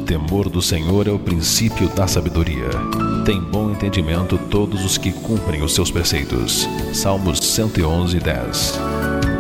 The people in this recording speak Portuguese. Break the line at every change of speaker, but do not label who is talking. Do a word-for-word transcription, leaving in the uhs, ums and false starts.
temor do Senhor é o princípio da sabedoria. Tem bom entendimento todos os que cumprem os seus preceitos. Salmos cento e onze, dez.